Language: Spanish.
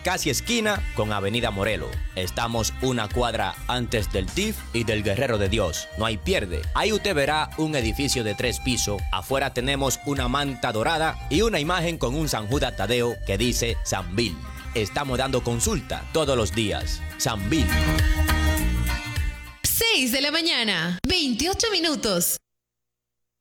casi esquina con Avenida Morelos. Estamos una cuadra antes del TIF y del Guerrero de Dios. No hay pierde. Ahí usted verá un edificio de 3 pisos. Afuera tenemos una manta dorada y una imagen con un San Judas Tadeo que dice San Bill. Estamos dando consulta todos los días. San Bill. 6 de la mañana, 28 minutos.